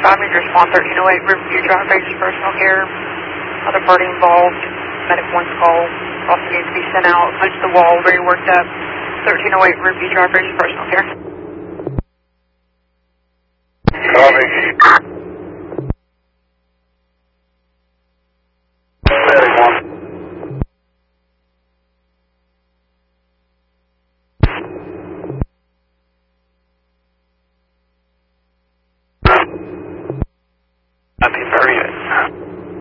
need to respond 1308 Riverview Drive, basic personal care. Other party involved. Medic 1's call. Also needs to be sent out. Punch the wall, very worked up. 1308 Riverview Drive, basic personal care. Copy. Medic 1. Copy, very